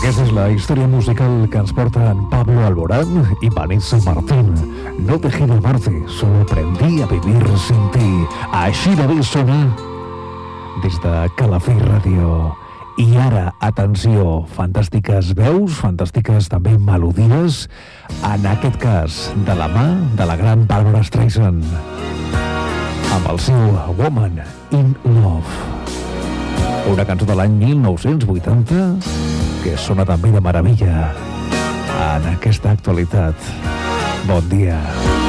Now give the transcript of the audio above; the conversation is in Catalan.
Aquesta és la història musical que ens porten Pablo Alborán i Vanessa Martín. No dejé de amarte, solo aprendí a vivir sin ti. Així de bé sona des de Calafell Ràdio. I ara, atenció, fantàstiques veus, fantàstiques també melodies, en aquest cas, de la mà de la gran Barbra Streisand, amb el seu Woman in Love. Una cançó de l'any 1980 que sona també de meravella en aquesta actualitat. Bon dia.